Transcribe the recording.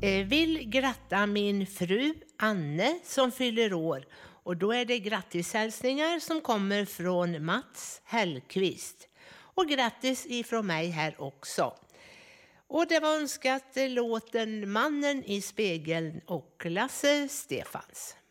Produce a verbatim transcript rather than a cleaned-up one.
Eh, vill gratta min fru Anne som fyller år. Och då är det grattishälsningar som kommer från Mats Hellqvist. Och grattis ifrån mig här också. Och det var önskat låten Mannen i spegeln och Lasse Stefans.